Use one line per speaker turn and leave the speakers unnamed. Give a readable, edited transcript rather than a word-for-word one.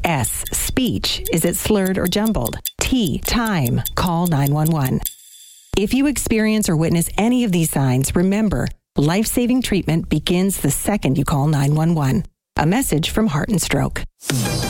S, speech. Is it slurred or jumbled? T, time. Call 911. If you experience or witness any of these signs, remember, life-saving treatment begins the second you call 911. A message from Heart and Stroke.